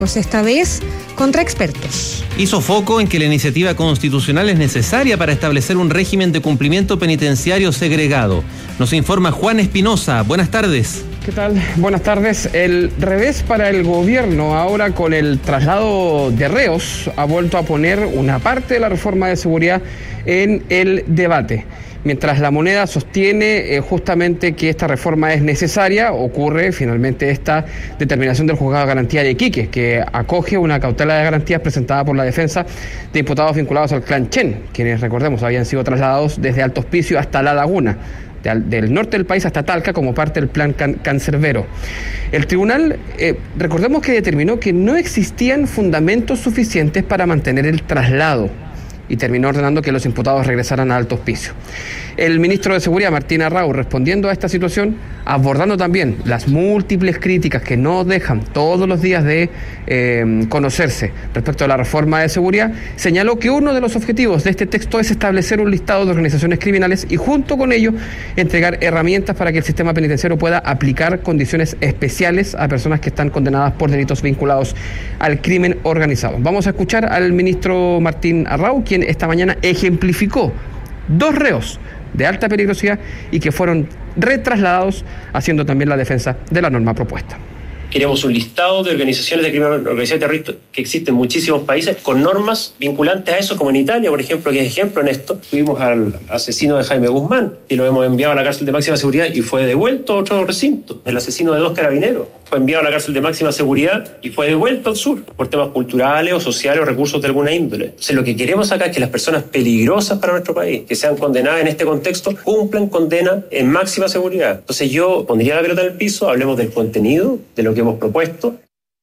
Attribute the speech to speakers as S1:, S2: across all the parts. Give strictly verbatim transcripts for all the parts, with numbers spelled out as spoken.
S1: Pues esta vez contra expertos.
S2: Hizo foco en que la iniciativa constitucional es necesaria para establecer un régimen de cumplimiento penitenciario segregado. Nos informa Juan Espinosa. Buenas tardes.
S3: ¿Qué tal? Buenas tardes. El revés para el gobierno ahora con el traslado de reos ha vuelto a poner una parte de la reforma de seguridad en el debate. Mientras la moneda sostiene eh, justamente que esta reforma es necesaria, ocurre finalmente esta determinación del Juzgado de Garantía de Iquique, que acoge una cautela de garantías presentada por la defensa de imputados vinculados al clan Chen, quienes, recordemos, habían sido trasladados desde Alto Hospicio hasta La Laguna, de, del norte del país hasta Talca, como parte del plan can, Cancerbero. El tribunal, eh, recordemos que determinó que no existían fundamentos suficientes para mantener el traslado, y terminó ordenando que los imputados regresaran a Alto Hospicio. El ministro de Seguridad, Martín Arrau, respondiendo a esta situación, abordando también las múltiples críticas que no dejan todos los días de eh, conocerse respecto a la reforma de seguridad, señaló que uno de los objetivos de este texto es establecer un listado de organizaciones criminales y junto con ello entregar herramientas para que el sistema penitenciario pueda aplicar condiciones especiales a personas que están condenadas por delitos vinculados al crimen organizado. Vamos a escuchar al ministro Martín Arrau, quien esta mañana ejemplificó dos reos de alta peligrosidad y que fueron retrasladados, haciendo también la defensa de la norma propuesta.
S4: Queremos un listado de organizaciones de crimen organizado terrorista que existen en muchísimos países con normas vinculantes a eso, como en Italia, por ejemplo, que es ejemplo en esto. Tuvimos al asesino de Jaime Guzmán y lo hemos enviado a la cárcel de máxima seguridad y fue devuelto a otro recinto. El asesino de dos carabineros fue enviado a la cárcel de máxima seguridad y fue devuelto al sur por temas culturales o sociales o recursos de alguna índole. Entonces, lo que queremos acá es que las personas peligrosas para nuestro país, que sean condenadas en este contexto, cumplan condena en máxima seguridad. Entonces yo pondría la pelota en el piso, hablemos del contenido, de lo que hemos propuesto.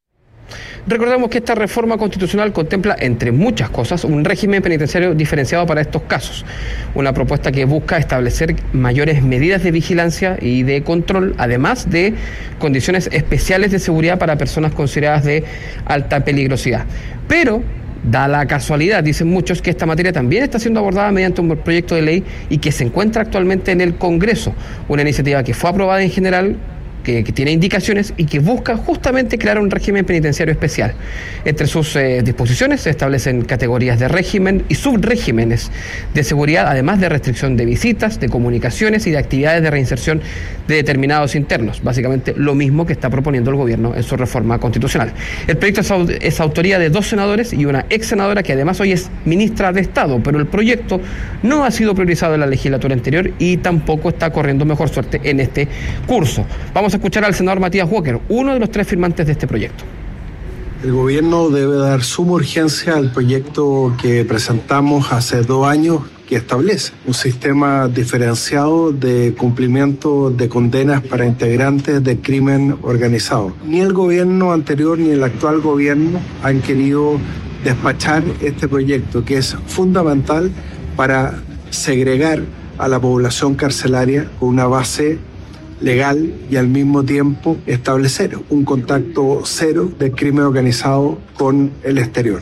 S3: Recordemos que esta reforma constitucional contempla, entre muchas cosas, un régimen penitenciario diferenciado para estos casos. Una propuesta que busca establecer mayores medidas de vigilancia y de control, además de condiciones especiales de seguridad para personas consideradas de alta peligrosidad. Pero da la casualidad, dicen muchos, que esta materia también está siendo abordada mediante un proyecto de ley y que se encuentra actualmente en el Congreso. Una iniciativa que fue aprobada en general, Que, que tiene indicaciones y que busca justamente crear un régimen penitenciario especial. Entre sus eh, disposiciones se establecen categorías de régimen y subregímenes de seguridad, además de restricción de visitas, de comunicaciones y de actividades de reinserción de determinados internos. Básicamente lo mismo que está proponiendo el gobierno en su reforma constitucional. El proyecto es, au- es autoría de dos senadores y una ex senadora que además hoy es ministra de Estado, pero el proyecto no ha sido priorizado en la legislatura anterior y tampoco está corriendo mejor suerte en este curso. Vamos a escuchar al senador Matías Walker, uno de los tres firmantes de este proyecto.
S5: El gobierno debe dar suma urgencia al proyecto que presentamos hace dos años, que establece un sistema diferenciado de cumplimiento de condenas para integrantes del crimen organizado. Ni el gobierno anterior ni el actual gobierno han querido despachar este proyecto, que es fundamental para segregar a la población carcelaria con una base legal y al mismo tiempo establecer un contacto cero del crimen organizado con el exterior.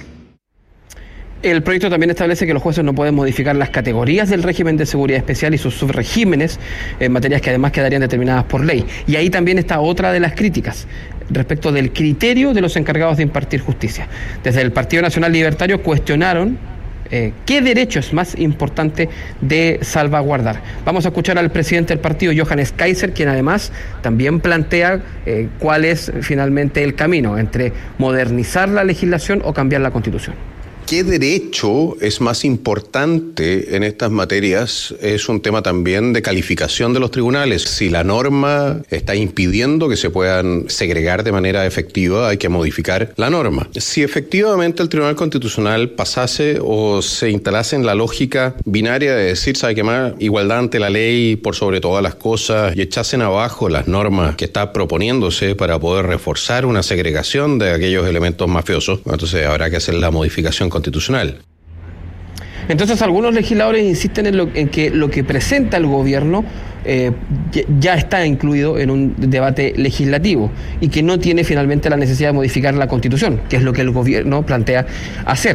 S3: El proyecto también establece que los jueces no pueden modificar las categorías del régimen de seguridad especial y sus subregímenes en materias que además quedarían determinadas por ley. Y ahí también está otra de las críticas respecto del criterio de los encargados de impartir justicia. Desde el Partido Nacional Libertario cuestionaron Eh, ¿qué derecho es más importante de salvaguardar? Vamos a escuchar al presidente del partido, Johannes Kaiser, quien además también plantea eh, cuál es finalmente el camino entre modernizar la legislación o cambiar la Constitución.
S6: ¿Qué derecho es más importante en estas materias? Es un tema también de calificación de los tribunales. Si la norma está impidiendo que se puedan segregar de manera efectiva, hay que modificar la norma. Si efectivamente el Tribunal Constitucional pasase o se instalase en la lógica binaria de decir, ¿sabe qué más? Igualdad ante la ley por sobre todas las cosas, y echasen abajo las normas que está proponiéndose para poder reforzar una segregación de aquellos elementos mafiosos, entonces habrá que hacer la modificación constitucional.
S3: Entonces algunos legisladores insisten en, lo, en que lo que presenta el gobierno eh, ya está incluido en un debate legislativo y que no tiene finalmente la necesidad de modificar la Constitución, que es lo que el gobierno plantea hacer.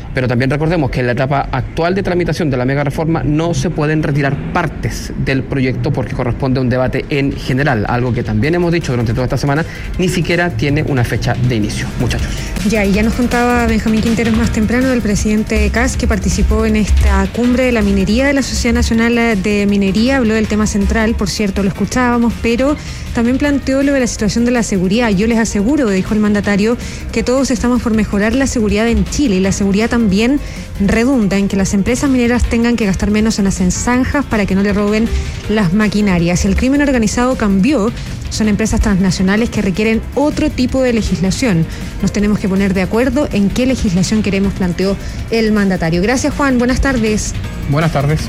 S3: Pero también recordemos que en la etapa actual de tramitación de la mega reforma no se pueden retirar partes del proyecto porque corresponde a un debate en general, algo que también hemos dicho durante toda esta semana, ni siquiera tiene una fecha de inicio. Muchachos.
S1: Ya, y ya nos contaba Benjamín Quinteros más temprano del presidente Kast, que participó en esta cumbre de la minería de la Sociedad Nacional de Minería, habló del tema central, por cierto, lo escuchábamos, pero también planteó lo de la situación de la seguridad. Yo les aseguro, dijo el mandatario, que todos estamos por mejorar la seguridad en Chile, y la seguridad también redunda en que las empresas mineras tengan que gastar menos en las zanjas para que no le roben las maquinarias. El crimen organizado cambió, son empresas transnacionales que requieren otro tipo de legislación. Nos tenemos que poner de acuerdo en qué legislación queremos, planteó el mandatario. Gracias, Juan, buenas tardes.
S3: Buenas tardes.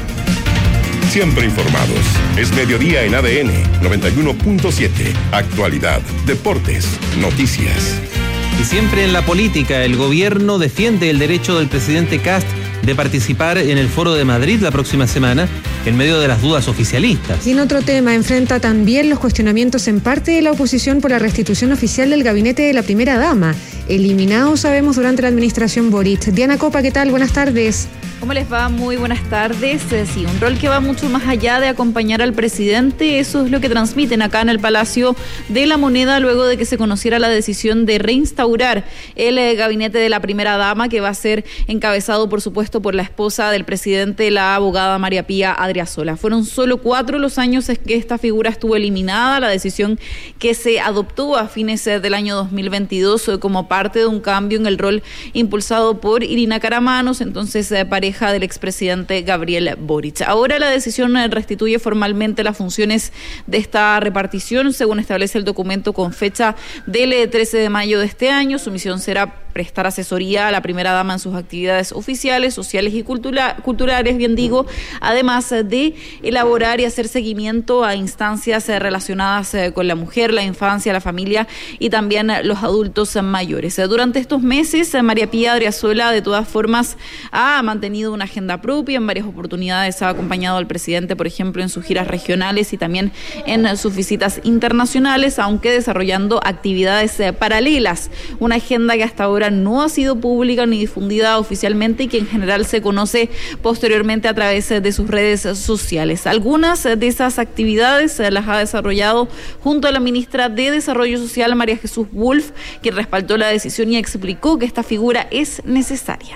S7: Siempre informados. Es mediodía en A D N noventa y uno punto siete. Actualidad, deportes, noticias.
S2: Y siempre en la política, el gobierno defiende el derecho del presidente Kast de participar en el Foro de Madrid la próxima semana, en medio de las dudas oficialistas.
S1: Y en otro tema, enfrenta también los cuestionamientos en parte de la oposición por la restitución oficial del gabinete de la primera dama, eliminado, sabemos, durante la administración Boric. Diana Copa, ¿qué tal? Buenas tardes.
S8: ¿Cómo les va? Muy buenas tardes. Eh, sí, un rol que va mucho más allá de acompañar al presidente. Eso es lo que transmiten acá en el Palacio de la Moneda luego de que se conociera la decisión de reinstaurar el eh, gabinete de la primera dama, que va a ser encabezado, por supuesto, por la esposa del presidente, la abogada María Pía Adriasola. Fueron solo cuatro los años en que esta figura estuvo eliminada. La decisión que se adoptó a fines eh, del año dos mil veintidós eh, como parte de un cambio en el rol impulsado por Irina Caramanos, entonces eh, pareja del expresidente Gabriel Boric. Ahora la decisión restituye formalmente las funciones de esta repartición, según establece el documento con fecha del trece de mayo de este año. Su misión será prestar asesoría a la primera dama en sus actividades oficiales, sociales y cultura, culturales, bien digo, además de elaborar y hacer seguimiento a instancias relacionadas con la mujer, la infancia, la familia y también los adultos mayores. Durante estos meses, María Pía Adriasola, de todas formas, ha mantenido una agenda propia. En varias oportunidades ha acompañado al presidente, por ejemplo, en sus giras regionales y también en sus visitas internacionales, aunque desarrollando actividades paralelas. Una agenda que hasta ahora no ha sido pública ni difundida oficialmente y que en general se conoce posteriormente a través de sus redes sociales. Algunas de esas actividades las ha desarrollado junto a la ministra de Desarrollo Social, María Jesús Wolf, quien respaldó la decisión y explicó que esta figura es necesaria.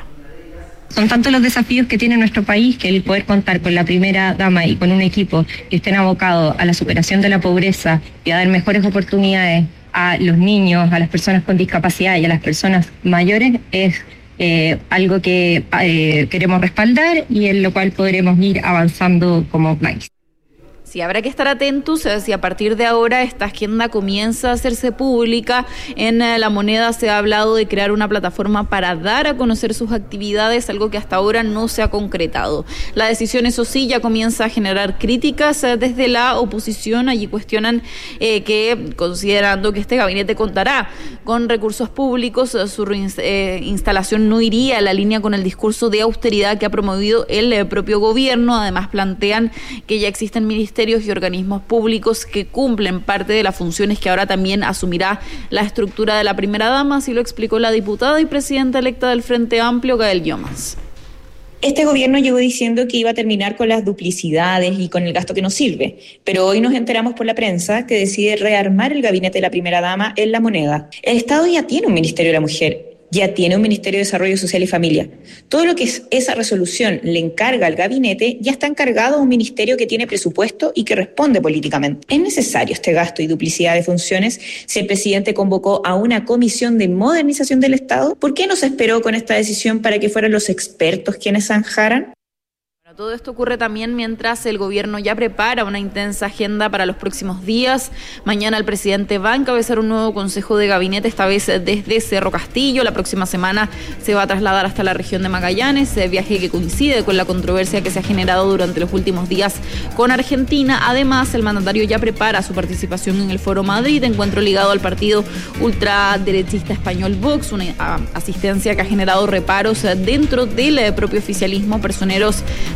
S9: Son tantos los desafíos que tiene nuestro país que el poder contar con la primera dama y con un equipo que estén abocados a la superación de la pobreza y a dar mejores oportunidades a los niños, a las personas con discapacidad y a las personas mayores es eh, algo que eh, queremos respaldar y en lo cual podremos ir avanzando como país.
S8: Sí, habrá que estar atentos si a partir de ahora esta agenda comienza a hacerse pública. En La Moneda se ha hablado de crear una plataforma para dar a conocer sus actividades, algo que hasta ahora no se ha concretado. La decisión, eso sí, ya comienza a generar críticas desde la oposición. Allí cuestionan eh, que, considerando que este gabinete contará con recursos públicos, su instalación no iría a la línea con el discurso de austeridad que ha promovido el propio gobierno. Además, plantean que ya existen ministerios y organismos públicos que cumplen parte de las funciones que ahora también asumirá la estructura de la primera dama, así lo explicó la diputada y presidenta electa del Frente Amplio, Gael Llomas.
S10: Este gobierno llegó diciendo que iba a terminar con las duplicidades y con el gasto que nos sirve, pero hoy nos enteramos por la prensa que decide rearmar el gabinete de la primera dama en La Moneda. El Estado ya tiene un Ministerio de la Mujer, ya tiene un Ministerio de Desarrollo Social y Familia. Todo lo que es esa resolución le encarga al gabinete ya está encargado a un ministerio que tiene presupuesto y que responde políticamente. ¿Es necesario este gasto y duplicidad de funciones si el presidente convocó a una comisión de modernización del Estado? ¿Por qué no se esperó con esta decisión para que fueran los expertos quienes zanjaran?
S8: Todo esto ocurre también mientras el gobierno ya prepara una intensa agenda para los próximos días. Mañana el presidente va a encabezar un nuevo consejo de gabinete, esta vez desde Cerro Castillo. La próxima semana se va a trasladar hasta la región de Magallanes, viaje que coincide con la controversia que se ha generado durante los últimos días con Argentina. Además, el mandatario ya prepara su participación en el Foro Madrid, encuentro ligado al partido ultraderechista español Vox, una asistencia que ha generado reparos dentro del propio oficialismo. Personeros de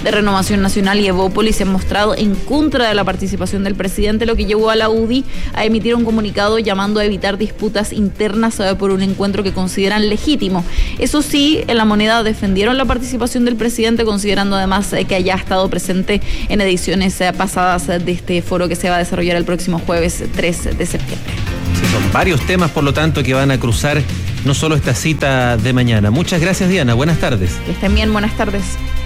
S8: de Renovación Nacional y Evópolis se han mostrado en contra de la participación del presidente, lo que llevó a la U D I a emitir un comunicado llamando a evitar disputas internas por un encuentro que consideran legítimo. Eso sí, en La Moneda defendieron la participación del presidente, considerando además que haya estado presente en ediciones pasadas de este foro que se va a desarrollar el próximo jueves tres de septiembre.
S2: Sí, son varios temas, por lo tanto, que van a cruzar no solo esta cita de mañana. Muchas gracias, Diana. Buenas tardes.
S8: Que estén bien, buenas tardes.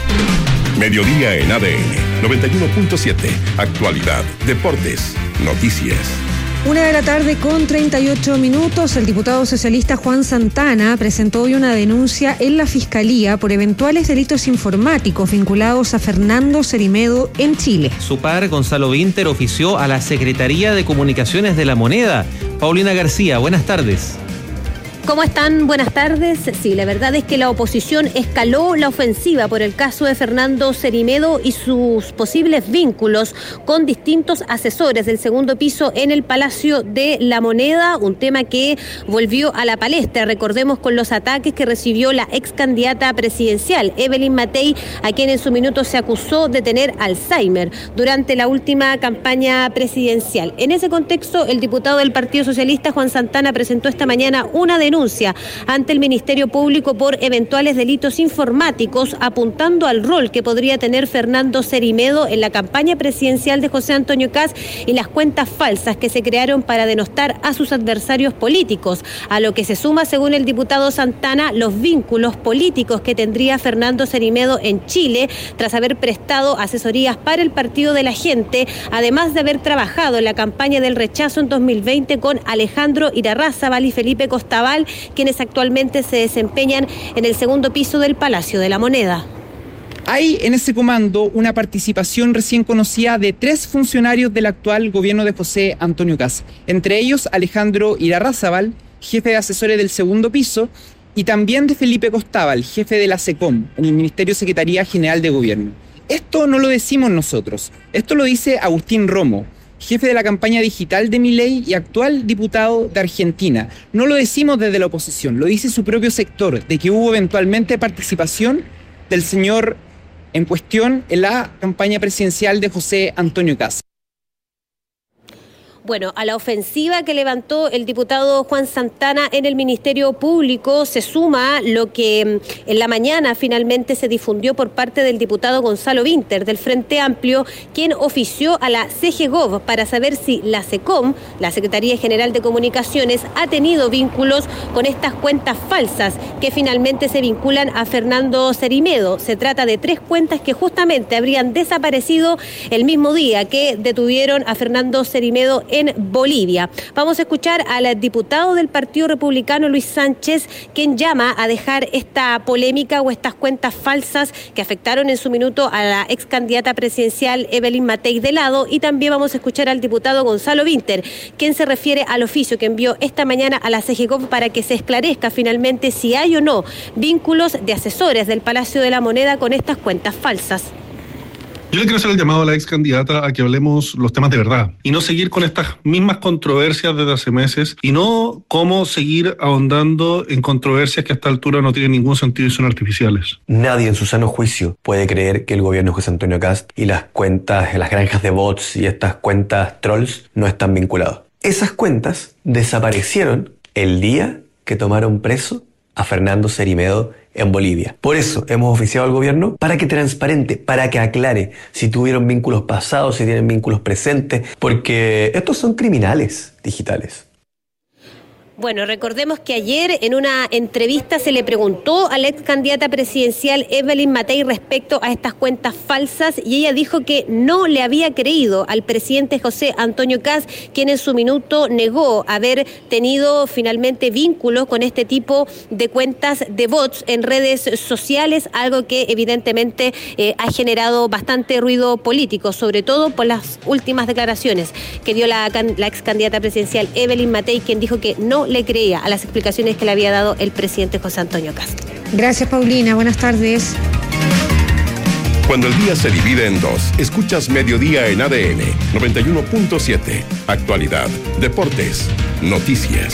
S7: Mediodía en A D N noventa y uno punto siete. Actualidad, deportes, noticias.
S1: Una de la tarde con treinta y ocho minutos, el diputado socialista Juan Santana presentó hoy una denuncia en la Fiscalía por eventuales delitos informáticos vinculados a Fernando Cerimedo en Chile.
S2: Su par, Gonzalo Vinter, ofició a la Secretaría de Comunicaciones de La Moneda. Paulina García, buenas tardes.
S11: ¿Cómo están? Buenas tardes. Sí, la verdad es que la oposición escaló la ofensiva por el caso de Fernando Cerimedo y sus posibles vínculos con distintos asesores del segundo piso en el Palacio de La Moneda, un tema que volvió a la palestra, recordemos, con los ataques que recibió la ex candidata presidencial, Evelyn Matei, a quien en su minuto se acusó de tener Alzheimer durante la última campaña presidencial. En ese contexto, el diputado del Partido Socialista, Juan Santana, presentó esta mañana una denuncia denuncia ante el Ministerio Público por eventuales delitos informáticos, apuntando al rol que podría tener Fernando Cerimedo en la campaña presidencial de José Antonio Kast y las cuentas falsas que se crearon para denostar a sus adversarios políticos, a lo que se suma, según el diputado Santana, los vínculos políticos que tendría Fernando Cerimedo en Chile tras haber prestado asesorías para el Partido de la Gente, además de haber trabajado en la campaña del rechazo en dos mil veinte con Alejandro Irarrázaval y Felipe Costabal, quienes actualmente se desempeñan en el segundo piso del Palacio de la Moneda.
S12: Hay en ese comando una participación recién conocida de tres funcionarios del actual gobierno de José Antonio Kast, entre ellos Alejandro Irarrázaval, jefe de asesores del segundo piso, y también de Felipe Costabal, jefe de la SECOM, en el Ministerio Secretaría General de Gobierno. Esto no lo decimos nosotros, esto lo dice Agustín Romo, jefe de la campaña digital de Milei y actual diputado de Argentina. No lo decimos desde la oposición, lo dice su propio sector, de que hubo eventualmente participación del señor en cuestión en la campaña presidencial de José Antonio Kast.
S11: Bueno, a la ofensiva que levantó el diputado Juan Santana en el Ministerio Público se suma lo que en la mañana finalmente se difundió por parte del diputado Gonzalo Vinter del Frente Amplio, quien ofició a la C G Gov para saber si la SECOM, la Secretaría General de Comunicaciones, ha tenido vínculos con estas cuentas falsas que finalmente se vinculan a Fernando Cerimedo. Se trata de tres cuentas que justamente habrían desaparecido el mismo día que detuvieron a Fernando Cerimedo en Bolivia. Vamos a escuchar al diputado del Partido Republicano, Luis Sánchez, quien llama a dejar esta polémica o estas cuentas falsas que afectaron en su minuto a la ex candidata presidencial Evelyn Matei de lado, y también vamos a escuchar al diputado Gonzalo Vinter, quien se refiere al oficio que envió esta mañana a la C G Gov para que se esclarezca finalmente si hay o no vínculos de asesores del Palacio de la Moneda con estas cuentas falsas.
S13: Yo le quiero hacer el llamado a la ex candidata a que hablemos los temas de verdad y no seguir con estas mismas controversias desde hace meses y no cómo seguir ahondando en controversias que a esta altura no tienen ningún sentido y son artificiales.
S14: Nadie en su sano juicio puede creer que el gobierno de José Antonio Kast y las cuentas, las granjas de bots y estas cuentas trolls no están vinculados. Esas cuentas desaparecieron el día que tomaron preso a Fernando Cerimedo en Bolivia. Por eso hemos oficiado al gobierno para que transparente, para que aclare si tuvieron vínculos pasados, si tienen vínculos presentes, porque estos son criminales digitales.
S11: Bueno, recordemos que ayer en una entrevista se le preguntó a la ex candidata presidencial Evelyn Matei respecto a estas cuentas falsas y ella dijo que no le había creído al presidente José Antonio Kast, quien en su minuto negó haber tenido finalmente vínculos con este tipo de cuentas de bots en redes sociales, algo que evidentemente eh, ha generado bastante ruido político, sobre todo por las últimas declaraciones que dio la, la ex candidata presidencial Evelyn Matei, quien dijo que no le creía a las explicaciones que le había dado el presidente José Antonio Kast.
S1: Gracias, Paulina. Buenas tardes.
S7: Cuando el día se divide en dos, escuchas Mediodía en A D N noventa y uno punto siete. Actualidad, deportes, noticias.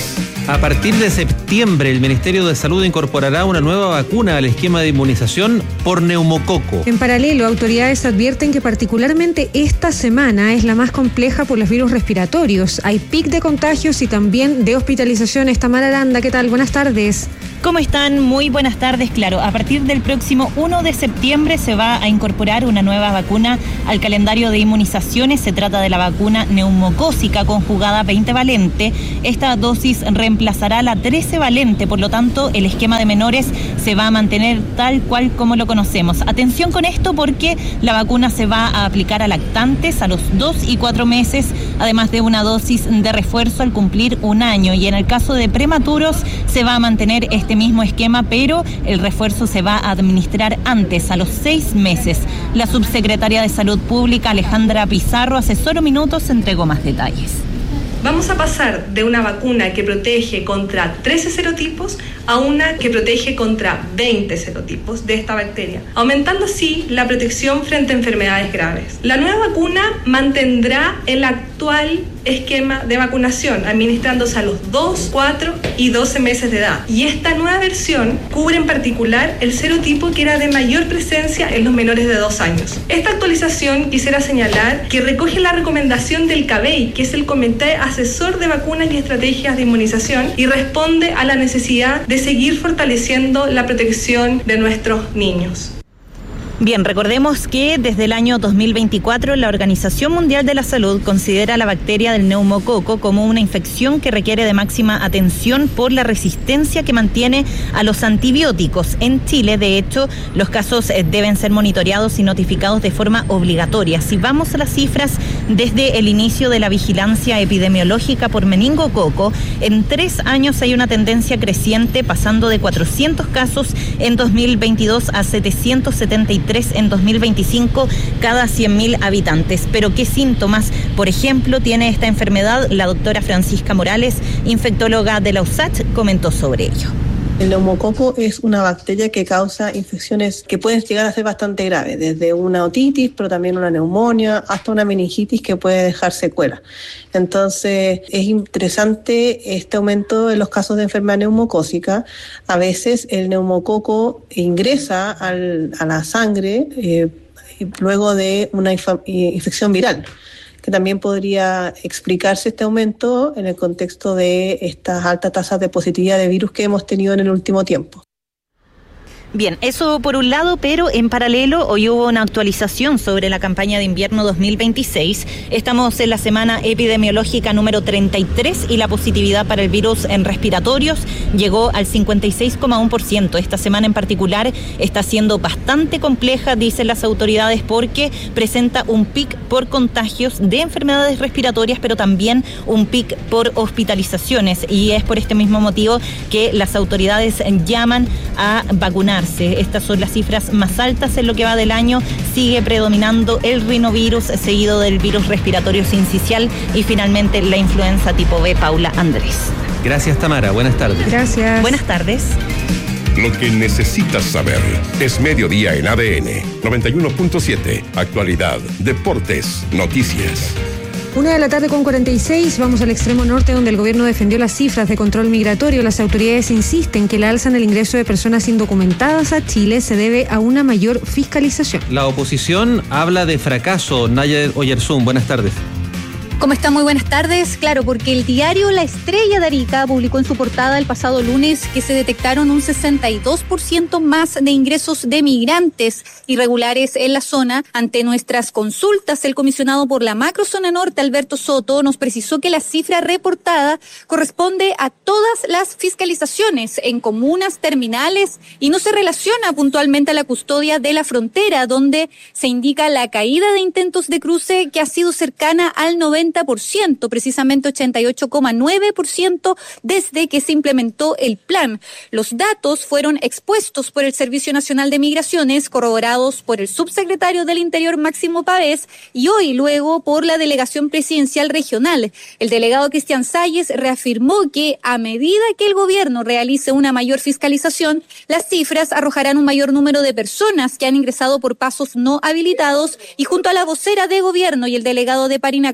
S2: A partir de septiembre, el Ministerio de Salud incorporará una nueva vacuna al esquema de inmunización por neumococo.
S1: En paralelo, autoridades advierten que particularmente esta semana es la más compleja por los virus respiratorios. Hay pic de contagios y también de hospitalizaciones. Tamara Aranda, ¿qué tal? Buenas tardes.
S15: ¿Cómo están? Muy buenas tardes. Claro, a partir del próximo primero de septiembre se va a incorporar una nueva vacuna al calendario de inmunizaciones. Se trata de la vacuna neumocócica conjugada veinte valente. Esta dosis reemplazará la trece valente, por lo tanto el esquema de menores se va a mantener tal cual como lo conocemos. Atención con esto porque la vacuna se va a aplicar a lactantes a los dos y cuatro meses, además de una dosis de refuerzo al cumplir un año. Y en el caso de prematuros se va a mantener este mismo esquema, pero el refuerzo se va a administrar antes, a los seis meses. La subsecretaria de Salud Pública, Alejandra Pizarro, hace solo minutos entregó más detalles.
S16: Vamos a pasar de una vacuna que protege contra trece serotipos a una que protege contra veinte serotipos de esta bacteria, aumentando así la protección frente a enfermedades graves. La nueva vacuna mantendrá el actual esquema de vacunación, administrándose a los dos, cuatro y doce meses de edad. Y esta nueva versión cubre en particular el serotipo que era de mayor presencia en los menores de dos años. Esta actualización quisiera señalar que recoge la recomendación del C A B E I, que es el Comité Asesor de Vacunas y Estrategias de Inmunización, y responde a la necesidad de seguir fortaleciendo la protección de nuestros niños.
S15: Bien, recordemos que desde el año dos mil veinticuatro la Organización Mundial de la Salud considera la bacteria del neumococo como una infección que requiere de máxima atención por la resistencia que mantiene a los antibióticos. En Chile, de hecho, los casos deben ser monitoreados y notificados de forma obligatoria. Si vamos a las cifras, desde el inicio de la vigilancia epidemiológica por meningococo, en tres años hay una tendencia creciente, pasando de cuatrocientos casos en dos mil veintidós a setecientos setenta y tres en dos mil veinticinco cada cien mil habitantes. Pero ¿qué síntomas, por ejemplo, tiene esta enfermedad? La doctora Francisca Morales, infectóloga de la U S A C H, comentó sobre ello.
S17: El neumococo es una bacteria que causa infecciones que pueden llegar a ser bastante graves, desde una otitis, pero también una neumonía, hasta una meningitis que puede dejar secuelas. Entonces, es interesante este aumento en los casos de enfermedad neumocócica. A veces el neumococo ingresa al, a la sangre eh, luego de una infa- infección viral, que también podría explicarse este aumento en el contexto de estas altas tasas de positividad de virus que hemos tenido en el último tiempo.
S15: Bien, eso por un lado, pero en paralelo hoy hubo una actualización sobre la campaña de invierno dos mil veintiséis. Estamos en la semana epidemiológica número treinta y tres y la positividad para el virus en respiratorios llegó al cincuenta y seis coma uno por ciento. Esta semana en particular está siendo bastante compleja, dicen las autoridades, porque presenta un pic por contagios de enfermedades respiratorias, pero también un pic por hospitalizaciones, y es por este mismo motivo que las autoridades llaman a vacunar. Estas son las cifras más altas en lo que va del año. Sigue predominando el rinovirus, seguido del virus respiratorio sincicial y finalmente la influenza tipo B. Paula Andrés.
S2: Gracias, Tamara. Buenas tardes.
S1: Gracias.
S15: Buenas tardes.
S7: Lo que necesitas saber es Mediodía en A D N noventa y uno punto siete. Actualidad, deportes, noticias.
S1: Una de la tarde con cuarenta y seis, vamos al extremo norte, donde el gobierno defendió las cifras de control migratorio. Las autoridades insisten que la alza en el ingreso de personas indocumentadas a Chile se debe a una mayor fiscalización.
S2: La oposición habla de fracaso. Naya Oyarzún, buenas tardes.
S18: ¿Cómo están? Muy buenas tardes. Claro, porque el diario La Estrella de Arica publicó en su portada el pasado lunes que se detectaron un sesenta y dos por ciento más de ingresos de migrantes irregulares en la zona. Ante nuestras consultas, el comisionado por la macrozona norte, Alberto Soto, nos precisó que la cifra reportada corresponde a todas las fiscalizaciones en comunas terminales y no se relaciona puntualmente a la custodia de la frontera, donde se indica la caída de intentos de cruce que ha sido cercana al noventa por ciento, precisamente ochenta y ocho coma nueve por ciento desde que se implementó el plan. Los datos fueron expuestos por el Servicio Nacional de Migraciones, corroborados por el subsecretario del Interior, Máximo Pavés, y hoy luego por la Delegación Presidencial Regional. El delegado Cristian Salles reafirmó que a medida que el gobierno realice una mayor fiscalización, las cifras arrojarán un mayor número de personas que han ingresado por pasos no habilitados, y junto a la vocera de gobierno y el delegado de Parinacota hicieron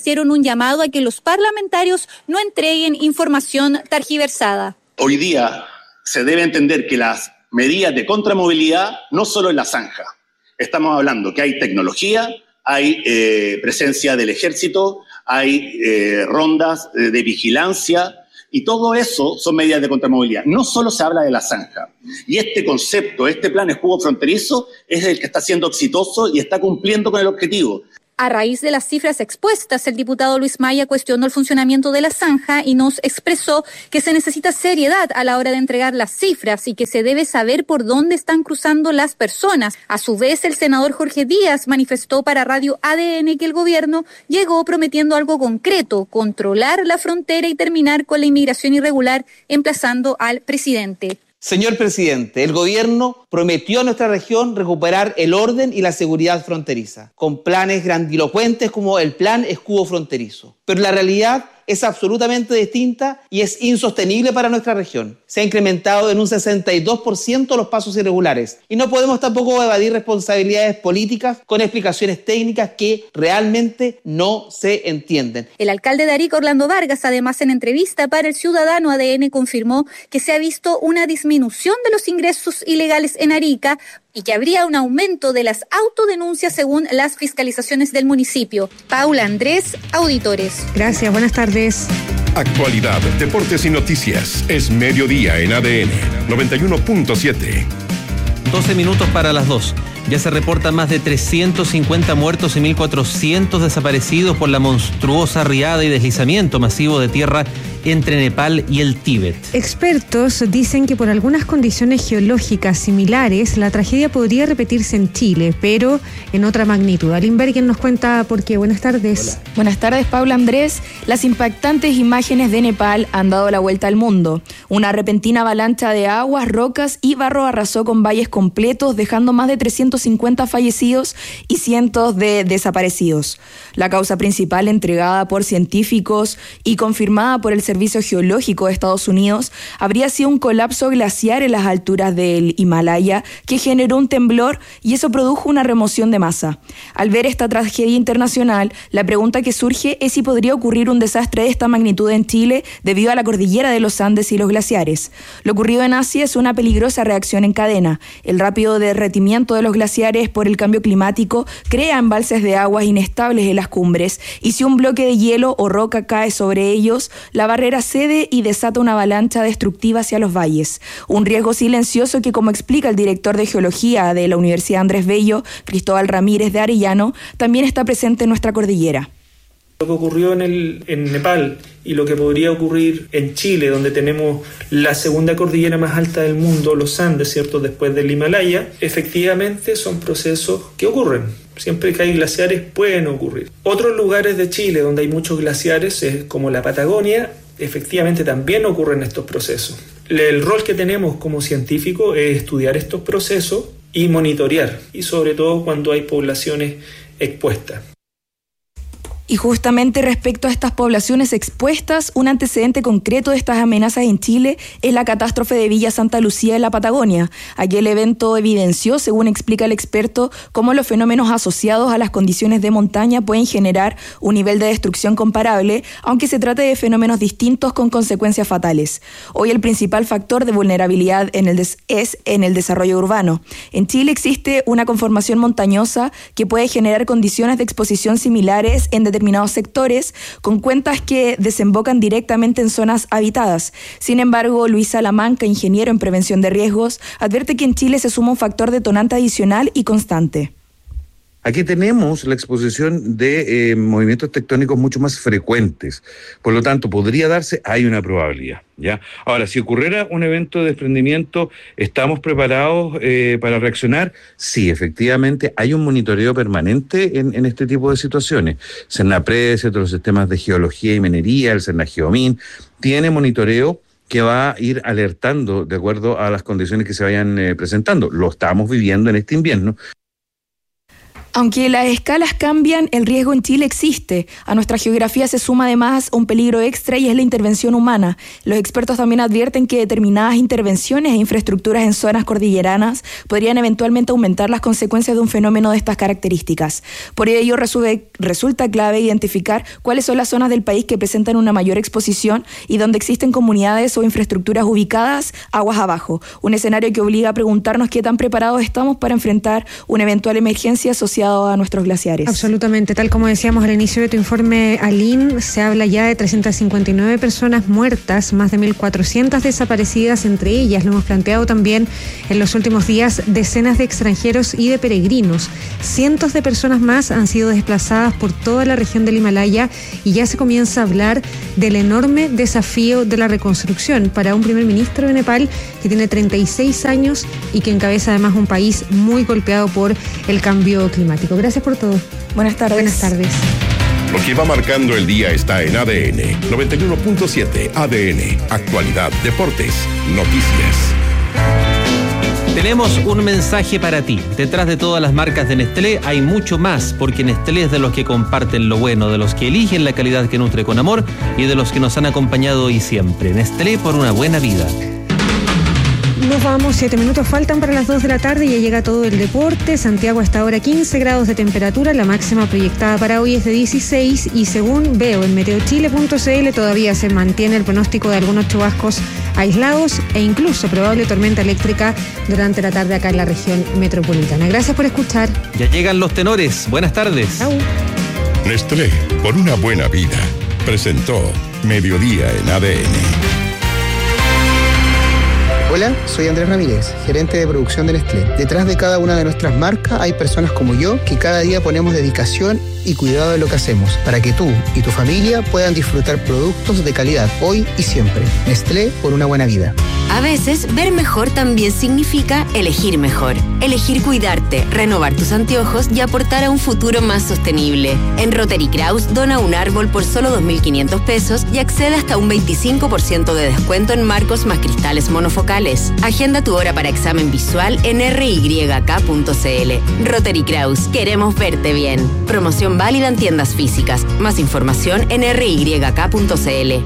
S18: hicieron un llamado a que los parlamentarios no entreguen información tergiversada.
S19: Hoy día se debe entender que las medidas de contramovilidad no solo en la zanja. Estamos hablando que hay tecnología, hay eh, presencia del ejército, hay eh, rondas de, de vigilancia, y todo eso son medidas de contramovilidad. No solo se habla de la zanja. Y este concepto, este plan escudo fronterizo, es el que está siendo exitoso y está cumpliendo con el objetivo.
S18: A raíz de las cifras expuestas, el diputado Luis Maya cuestionó el funcionamiento de la zanja y nos expresó que se necesita seriedad a la hora de entregar las cifras y que se debe saber por dónde están cruzando las personas. A su vez, el senador Jorge Díaz manifestó para Radio A D N que el gobierno llegó prometiendo algo concreto, controlar la frontera y terminar con la inmigración irregular, emplazando al presidente.
S20: Señor presidente, el gobierno prometió a nuestra región recuperar el orden y la seguridad fronteriza, con planes grandilocuentes como el Plan Escudo Fronterizo. Pero la realidad es absolutamente distinta y es insostenible para nuestra región. Se ha incrementado en un sesenta y dos por ciento los pasos irregulares y no podemos tampoco evadir responsabilidades políticas con explicaciones técnicas que realmente no se entienden.
S18: El alcalde de Arica, Orlando Vargas, además en entrevista para El Ciudadano A D N confirmó que se ha visto una disminución de los ingresos ilegales en Arica y que habría un aumento de las autodenuncias según las fiscalizaciones del municipio. Paula Andrés, Auditores.
S1: Gracias, buenas tardes.
S7: Actualidad, deportes y noticias. Es mediodía en A D N noventa y uno punto siete.
S2: doce minutos para las dos. Ya se reportan más de trescientos cincuenta muertos y mil cuatrocientos desaparecidos por la monstruosa riada y deslizamiento masivo de tierra entre Nepal y el Tíbet.
S1: Expertos dicen que por algunas condiciones geológicas similares la tragedia podría repetirse en Chile, pero en otra magnitud. Aline Bergen nos cuenta por qué. Buenas tardes.
S21: Hola. Buenas tardes, Paula Andrés. Las impactantes imágenes de Nepal han dado la vuelta al mundo. Una repentina avalancha de aguas, rocas y barro arrasó con valles completos, dejando más de trescientos cincuenta fallecidos y cientos de desaparecidos. La causa principal, entregada por científicos y confirmada por el Servicio Geológico de Estados Unidos, habría sido un colapso glaciar en las alturas del Himalaya que generó un temblor y eso produjo una remoción de masa. Al ver esta tragedia internacional, la pregunta que surge es si podría ocurrir un desastre de esta magnitud en Chile debido a la cordillera de los Andes y los glaciares. Lo ocurrido en Asia es una peligrosa reacción en cadena. El rápido derretimiento de los glaciares por el cambio climático crea embalses de aguas inestables en las cumbres y si un bloque de hielo o roca cae sobre ellos, la barrera cede y desata una avalancha destructiva hacia los valles. Un riesgo silencioso que, como explica el director de Geología de la Universidad Andrés Bello, Cristóbal Ramírez de Arellano, también está presente en nuestra cordillera.
S22: Lo que ocurrió en, el, en Nepal y lo que podría ocurrir en Chile, donde tenemos la segunda cordillera más alta del mundo, los Andes, ¿cierto?, después del Himalaya, efectivamente son procesos que ocurren. Siempre que hay glaciares pueden ocurrir. Otros lugares de Chile donde hay muchos glaciares, como la Patagonia, efectivamente también ocurren estos procesos. El rol que tenemos como científicos es estudiar estos procesos y monitorear, y sobre todo cuando hay poblaciones expuestas.
S21: Y justamente respecto a estas poblaciones expuestas, un antecedente concreto de estas amenazas en Chile es la catástrofe de Villa Santa Lucía en la Patagonia. Aquel evento evidenció, según explica el experto, cómo los fenómenos asociados a las condiciones de montaña pueden generar un nivel de destrucción comparable, aunque se trate de fenómenos distintos con consecuencias fatales. Hoy el principal factor de vulnerabilidad en el des- es en el desarrollo urbano. En Chile existe una conformación montañosa que puede generar condiciones de exposición similares en determinados determinados sectores, con cuentas que desembocan directamente en zonas habitadas. Sin embargo, Luis Salamanca, ingeniero en prevención de riesgos, advierte que en Chile se suma un factor detonante adicional y constante.
S23: Aquí tenemos la exposición de eh, movimientos tectónicos mucho más frecuentes. Por lo tanto, podría darse, hay una probabilidad, ¿ya? Ahora, si ocurriera un evento de desprendimiento, ¿estamos preparados eh, para reaccionar? Sí, efectivamente, hay un monitoreo permanente en, en este tipo de situaciones. CERNAPRED, los sistemas de geología y minería, el CERNAGEOMIN, tiene monitoreo que va a ir alertando de acuerdo a las condiciones que se vayan eh, presentando. Lo estamos viviendo en este invierno.
S21: Aunque las escalas cambian, el riesgo en Chile existe. A nuestra geografía se suma además un peligro extra y es la intervención humana. Los expertos también advierten que determinadas intervenciones e infraestructuras en zonas cordilleranas podrían eventualmente aumentar las consecuencias de un fenómeno de estas características. Por ello resulta clave identificar cuáles son las zonas del país que presentan una mayor exposición y donde existen comunidades o infraestructuras ubicadas aguas abajo. Un escenario que obliga a preguntarnos qué tan preparados estamos para enfrentar una eventual emergencia asociada a nuestros glaciares.
S1: Absolutamente, tal como decíamos al inicio de tu informe, Aline, se habla ya de trescientas cincuenta y nueve personas muertas, más de mil cuatrocientas desaparecidas, entre ellas, lo hemos planteado también en los últimos días, decenas de extranjeros y de peregrinos. Cientos de personas más han sido desplazadas por toda la región del Himalaya y ya se comienza a hablar del enorme desafío de la reconstrucción para un primer ministro de Nepal que tiene treinta y seis años y que encabeza además un país muy golpeado por el cambio climático. Gracias por todo.
S21: Buenas tardes.
S1: Buenas tardes.
S7: Lo que va marcando el día está en A D N noventa y uno punto siete. A D N, actualidad, deportes, noticias.
S2: Tenemos un mensaje para ti. Detrás de todas las marcas de Nestlé hay mucho más, porque Nestlé es de los que comparten lo bueno, de los que eligen la calidad que nutre con amor y de los que nos han acompañado hoy siempre. Nestlé por una buena vida.
S1: Nos vamos, siete minutos faltan para las dos de la tarde y ya llega todo el deporte. Santiago hasta ahora quince grados de temperatura, la máxima proyectada para hoy es de dieciséis y según veo en meteochile punto c l todavía se mantiene el pronóstico de algunos chubascos aislados e incluso probable tormenta eléctrica durante la tarde acá en la región metropolitana. Gracias por escuchar.
S2: Ya llegan los tenores. Buenas tardes.
S1: Chau.
S7: Nestlé, por una buena vida, presentó Mediodía en A D N.
S4: Hola, soy Andrés Ramírez, gerente de producción de Nestlé. Detrás de cada una de nuestras marcas hay personas como yo que cada día ponemos dedicación y cuidado de lo que hacemos para que tú y tu familia puedan disfrutar productos de calidad hoy y siempre. Nestlé por una buena vida.
S5: A veces, ver mejor también significa elegir mejor. Elegir cuidarte, renovar tus anteojos y aportar a un futuro más sostenible. En Rotary Kraus, dona un árbol por solo dos mil quinientos pesos y accede hasta un veinticinco por ciento de descuento en marcos más cristales monofocales. Agenda tu hora para examen visual en r y k punto c l. Rotary Kraus, queremos verte bien. Promoción válida en tiendas físicas. Más información en r y k punto c l.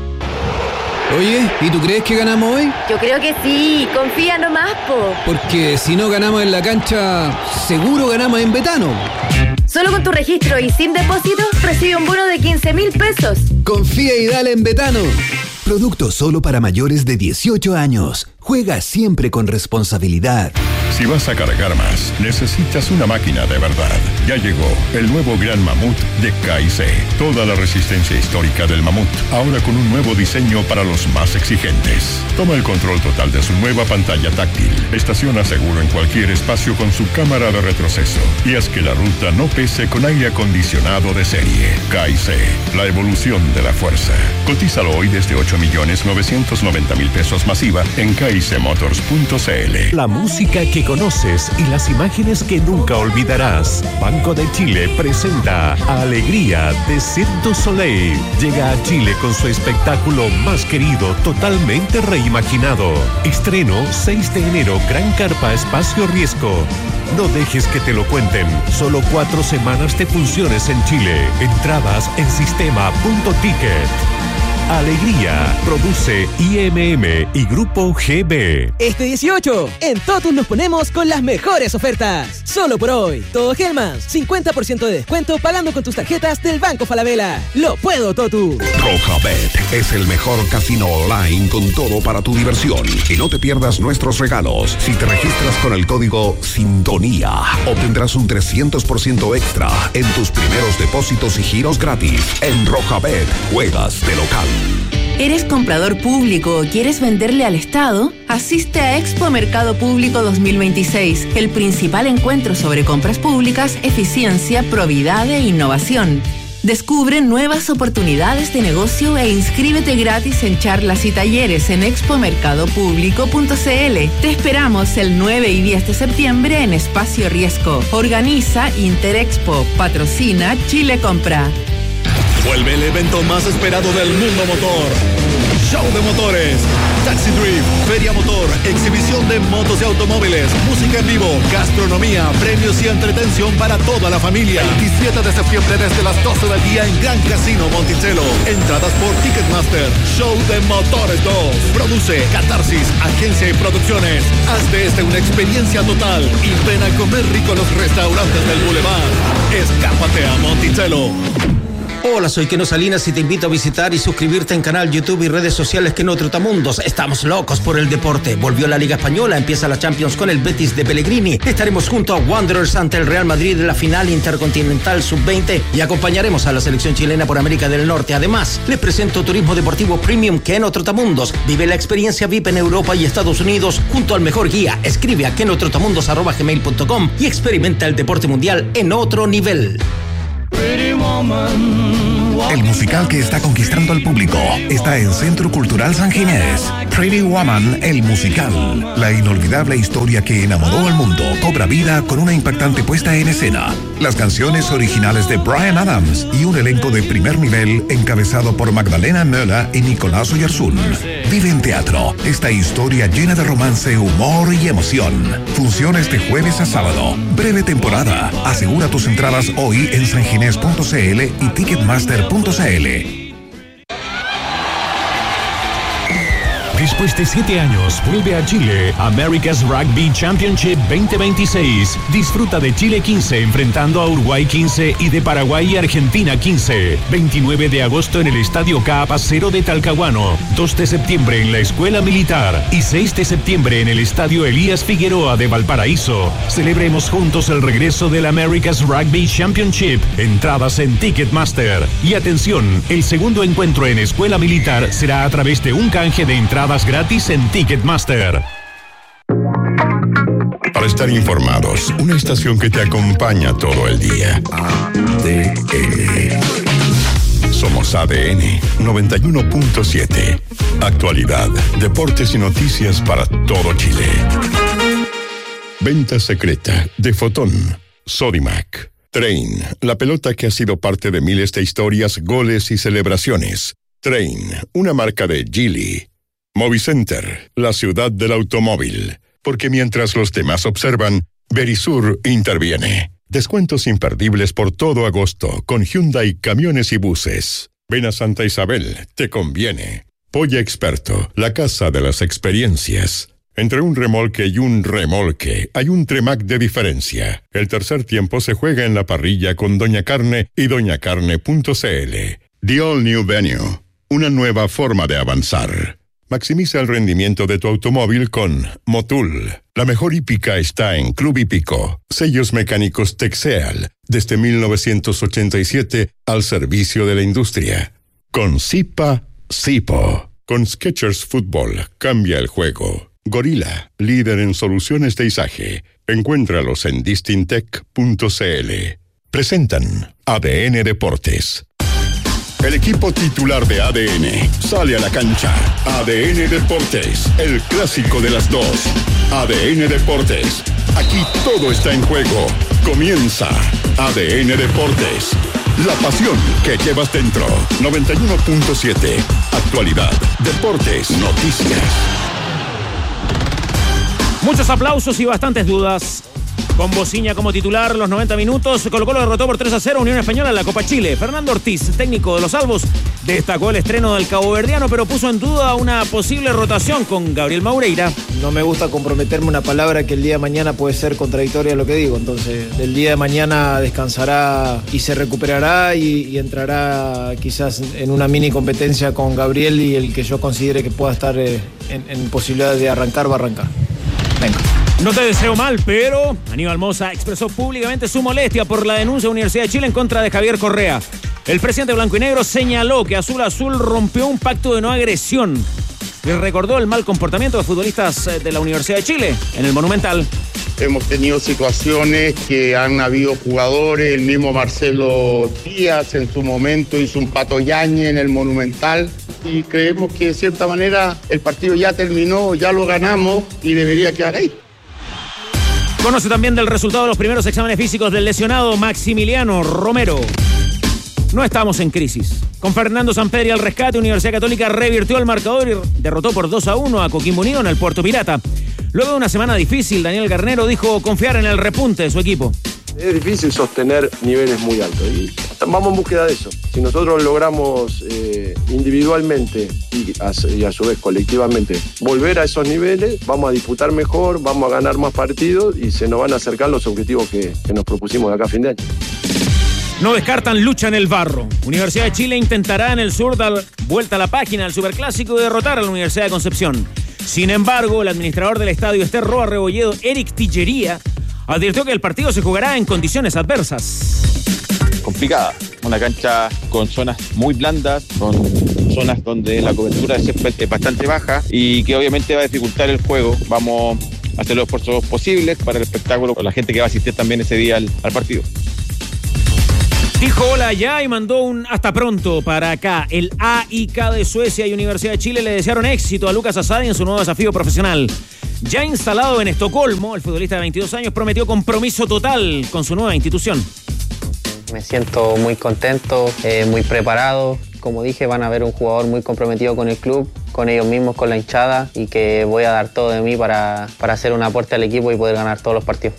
S6: Oye, ¿y tú crees que ganamos hoy?
S24: Yo creo que sí, confía nomás, po.
S6: Porque si no ganamos en la cancha, seguro ganamos en Betano.
S24: Solo con tu registro y sin depósito, recibe un bono de quince mil pesos.
S6: Confía y dale en Betano.
S25: Producto solo para mayores de dieciocho años. Juega siempre con responsabilidad.
S7: Si vas a cargar más, necesitas una máquina de verdad. Ya llegó el nuevo Gran Mamut de K y C. Toda la resistencia histórica del Mamut, ahora con un nuevo diseño para los más exigentes. Toma el control total de su nueva pantalla táctil. Estaciona seguro en cualquier espacio con su cámara de retroceso. Y haz que la ruta no pese con aire acondicionado de serie. K y C, la evolución de la fuerza. Cotízalo hoy desde ocho millones novecientos noventa mil pesos masiva en k y c motors punto c l.
S26: La música que conoces y las imágenes que nunca olvidarás. Banco de Chile presenta Alegría de Cirque du Soleil. Llega a Chile con su espectáculo más querido, totalmente reimaginado. Estreno seis de enero, Gran Carpa Espacio Riesgo. No dejes que te lo cuenten. Solo cuatro semanas de funciones en Chile. Entradas en sistema punto ticket. Alegría, produce I M M y Grupo G B.
S27: Este dieciocho, en Totus nos ponemos con las mejores ofertas. Solo por hoy, todo Hellmann's, cincuenta por ciento de descuento pagando con tus tarjetas del Banco Falabella. ¡Lo puedo, Totus!
S28: Rojabet es el mejor casino online con todo para tu diversión. Y no te pierdas nuestros regalos. Si te registras con el código Sintonía, obtendrás un trescientos por ciento extra en tus primeros depósitos y giros gratis. En Rojabet, juegas de local.
S5: ¿Eres comprador público o quieres venderle al Estado? Asiste a Expo Mercado Público dos mil veintiséis, el principal encuentro sobre compras públicas, eficiencia, probidad e innovación. Descubre nuevas oportunidades de negocio e inscríbete gratis en charlas y talleres en expo mercado público punto c l. Te esperamos el nueve y diez de septiembre en Espacio Riesgo. Organiza Interexpo. Patrocina Chile Compra.
S29: Vuelve el evento más esperado del mundo motor. Show de Motores.
S3: Taxi Drift, Feria Motor, exhibición de motos y automóviles, música en vivo, gastronomía, premios y entretención para toda la familia. veintisiete de septiembre desde las doce del día en Gran Casino Monticello. Entradas por Ticketmaster. Show de Motores dos. Produce Catarsis, agencia y producciones. Haz de este una experiencia total y ven a comer rico en los restaurantes del Boulevard. Escápate a Monticello.
S8: Hola, soy Keno Salinas y te invito a visitar y suscribirte en canal YouTube y redes sociales Keno Trotamundos. Estamos locos por el deporte. Volvió la Liga Española, empieza la Champions con el Betis de Pellegrini. Estaremos junto a Wanderers ante el Real Madrid en la final intercontinental sub veinte y acompañaremos a la selección chilena por América del Norte. Además, les presento Turismo Deportivo Premium Keno Trotamundos. Vive la experiencia V I P en Europa y Estados Unidos junto al mejor guía. Escribe a kenotrotamundos arroba gmail punto com y experimenta el deporte mundial en otro nivel.
S28: El musical que está conquistando al público está en Centro Cultural San Ginés. Pretty Woman, el musical. La inolvidable historia que enamoró al mundo cobra vida con una impactante puesta en escena. Las canciones originales de Bryan Adams y un elenco de primer nivel encabezado por Magdalena Möller y Nicolás Oyarzún. Vive en teatro esta historia llena de romance, humor y emoción. Funciones de jueves a sábado. Breve temporada. Asegura tus entradas hoy en sanginés punto c l y ticketmaster punto c l.
S26: Después de siete años, vuelve a Chile America's Rugby Championship veinte veintiséis. Disfruta de Chile quince enfrentando a Uruguay quince y de Paraguay y Argentina quince. veintinueve de agosto en el Estadio Caapacero de Talcahuano. dos de septiembre en la Escuela Militar y seis de septiembre en el Estadio Elías Figueroa de Valparaíso. Celebremos juntos el regreso del America's Rugby Championship. Entradas en Ticketmaster. Y atención, el segundo encuentro en Escuela Militar será a través de un canje de entradas gratis en Ticketmaster.
S28: Para estar informados, una estación que te acompaña todo el día. A D N. Somos A D N noventa y uno punto siete. Actualidad, deportes y noticias para todo Chile. Venta secreta de Fotón. Sodimac. Train, la pelota que ha sido parte de miles de historias, goles y celebraciones. Train, una marca de Geely. Movicenter, la ciudad del automóvil. Porque mientras los demás observan, Verisur interviene. Descuentos imperdibles por todo agosto con Hyundai Camiones y Buses. Ven a Santa Isabel, te conviene. Polla Experto, la casa de las experiencias. Entre un remolque y un remolque hay un Tremac de diferencia. El tercer tiempo se juega en la parrilla con Doña Carne y doña carne punto c l. The All New Venue, una nueva forma de avanzar. Maximiza el rendimiento de tu automóvil con Motul. La mejor hípica está en Club Hípico. Sellos mecánicos Texeal, desde mil novecientos ochenta y siete al servicio de la industria. Con Zipa, Zipo. Con Skechers Fútbol, cambia el juego. Gorila, líder en soluciones de izaje. Encuéntralos en distintec punto c l. Presentan A D N Deportes. El equipo titular de A D N sale a la cancha. A D N Deportes, el clásico de las dos. A D N Deportes, aquí todo está en juego. Comienza A D N Deportes, la pasión que llevas dentro. noventa y uno punto siete, actualidad, deportes, noticias.
S9: Muchos aplausos y bastantes dudas. Con Bociña como titular, los noventa minutos, Colo-Colo derrotó por tres a cero a Unión Española en la Copa Chile. Fernando Ortiz, técnico de los Albos, destacó el estreno del caboverdiano, pero puso en duda una posible rotación con Gabriel Maureira.
S10: No me gusta comprometerme una palabra que el día de mañana puede ser contradictoria a lo que digo. Entonces, el día de mañana descansará y se recuperará y, y entrará quizás en una mini competencia con Gabriel, y el que yo considere que pueda estar eh, en, en posibilidad de arrancar, va a arrancar. Venga.
S9: No te deseo mal, pero Aníbal Mosa expresó públicamente su molestia por la denuncia de Universidad de Chile en contra de Javier Correa. El presidente blanco y negro señaló que Azul Azul rompió un pacto de no agresión y recordó el mal comportamiento de futbolistas de la Universidad de Chile en el Monumental.
S11: Hemos tenido situaciones que han habido jugadores, el mismo Marcelo Díaz en su momento hizo un Pato Yañez en el Monumental, y creemos que de cierta manera el partido ya terminó, ya lo ganamos y debería quedar ahí.
S9: Conoce también del resultado de los primeros exámenes físicos del lesionado Maximiliano Romero. No estamos en crisis. Con Fernando Sampedri al rescate, Universidad Católica revirtió el marcador y derrotó por dos a uno a Coquimbo Unido en el Puerto Pirata. Luego de una semana difícil, Daniel Garnero dijo confiar en el repunte de su equipo.
S12: Es difícil sostener niveles muy altos y vamos en búsqueda de eso. Si nosotros logramos eh, individualmente y a, y a su vez colectivamente volver a esos niveles, vamos a disputar mejor, vamos a ganar más partidos y se nos van a acercar los objetivos que, que nos propusimos de acá a fin de año.
S9: No descartan lucha en el barro. Universidad de Chile intentará en el sur dar vuelta a la página al Superclásico y derrotar a la Universidad de Concepción. Sin embargo, el administrador del estadio Ester Roa Rebolledo, Eric Tillería, advirtió que el partido se jugará en condiciones adversas.
S13: Complicada, una cancha con zonas muy blandas, con zonas donde la cobertura siempre es bastante baja y que obviamente va a dificultar el juego. Vamos a hacer los esfuerzos posibles para el espectáculo, con la gente que va a asistir también ese día al, al partido.
S9: Dijo hola ya y mandó un hasta pronto para acá. El A I K de Suecia y Universidad de Chile le desearon éxito a Lucas Asadi en su nuevo desafío profesional. Ya instalado en Estocolmo, el futbolista de veintidós años prometió compromiso total con su nueva institución.
S14: Me siento muy contento, eh, muy preparado. Como dije, van a ver un jugador muy comprometido con el club, con ellos mismos, con la hinchada, y que voy a dar todo de mí para, para hacer un aporte al equipo y poder ganar todos los partidos.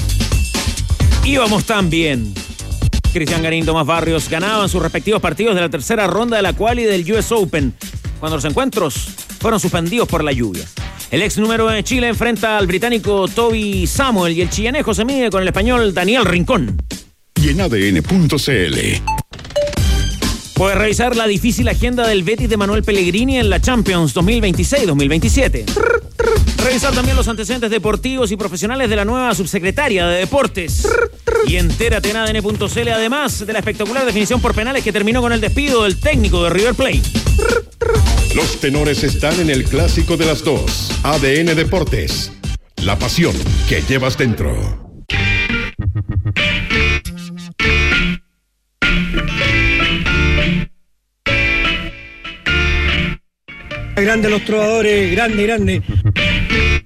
S9: Íbamos tan bien. Cristian Garín, Tomás Barrios ganaban sus respectivos partidos de la tercera ronda de la quali del U S Open, cuando los encuentros fueron suspendidos por la lluvia. El ex número de Chile enfrenta al británico Toby Samuel y el chillanejo se mide con el español Daniel Rincón.
S28: Y en A D N punto C L.
S9: Puedes revisar la difícil agenda del Betis de Manuel Pellegrini en la Champions dos mil veintiséis dos mil veintisiete. Revisar también los antecedentes deportivos y profesionales de la nueva subsecretaria de Deportes. Y entérate en A D N punto C L, además de la espectacular definición por penales que terminó con el despido del técnico de River Plate.
S28: Los tenores están en el clásico de las dos. A D N Deportes. La pasión que llevas dentro.
S15: Grande los trovadores, grande, grande.